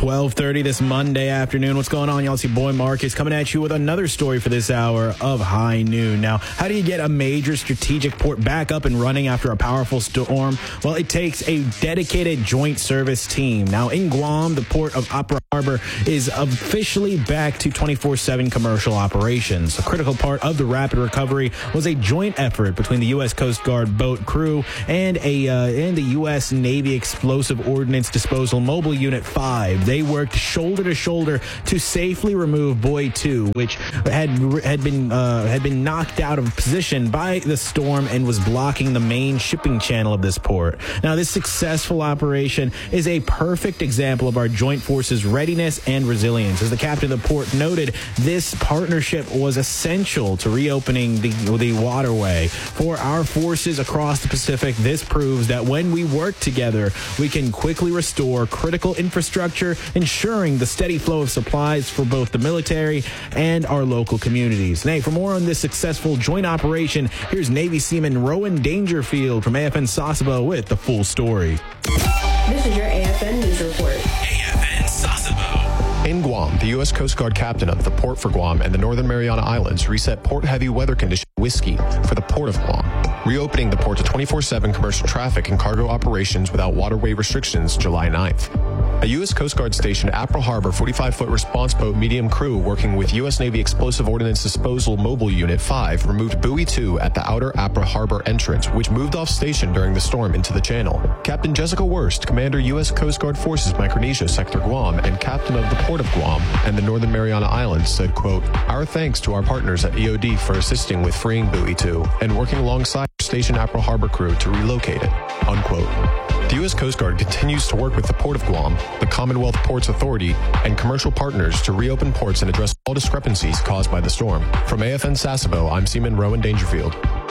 12:30 this Monday afternoon. What's going on, y'all? It's your boy Marcus coming at you with another story for this hour of High Noon. Now, how do you get a major strategic port back up and running after a powerful storm? Well, it takes a dedicated joint service team. Now, in Guam, the port of Apra Harbor is officially back to 24/7 commercial operations. A critical part of the rapid recovery was a joint effort between the U.S. Coast Guard boat crew and the U.S. Navy Explosive Ordnance Disposal Mobile Unit 5. They worked shoulder to shoulder to safely remove Buoy 2, which had been knocked out of position by the storm and was blocking the main shipping channel of this port. Now, this successful operation is a perfect example of our joint forces' readiness and resilience. As the captain of the port noted, this partnership was essential to reopening the waterway. For our forces across the Pacific, this proves that when we work together, we can quickly restore critical infrastructure, ensuring the steady flow of supplies for both the military and our local communities. Now, for more on this successful joint operation, here's Navy Seaman Rowan Dangerfield from AFN Sasebo with the full story. This is your AFN News Report. AFN Sasebo. In Guam, the U.S. Coast Guard captain of the Port for Guam and the Northern Mariana Islands reset port-heavy weather condition whiskey for the Port of Guam, reopening the port to 24/7 commercial traffic and cargo operations without waterway restrictions July 9th. A U.S. Coast Guard station at Apra Harbor 45-foot response boat medium crew working with U.S. Navy Explosive Ordnance Disposal Mobile Unit 5 removed Buoy 2 at the outer Apra Harbor entrance, which moved off station during the storm into the channel. Captain Jessica Wurst, Commander U.S. Coast Guard Forces Micronesia Sector Guam and Captain of the Port of Guam and the Northern Mariana Islands said, quote, "Our thanks to our partners at EOD for assisting with freeing Buoy 2 and working alongside Station Apra Harbor crew to relocate it," unquote. The U.S. Coast Guard continues to work with the Port of Guam, the Commonwealth Ports Authority, and commercial partners to reopen ports and address all discrepancies caused by the storm. From AFN Sasebo, I'm Seaman Rowan Dangerfield.